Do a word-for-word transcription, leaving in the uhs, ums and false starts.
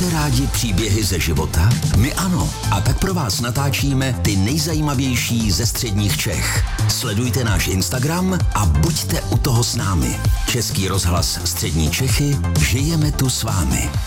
Máte rádi příběhy ze života? My ano. A tak pro vás natáčíme ty nejzajímavější ze středních Čech. Sledujte náš Instagram a buďte u toho s námi. Český rozhlas Střední Čechy, žijeme tu s vámi.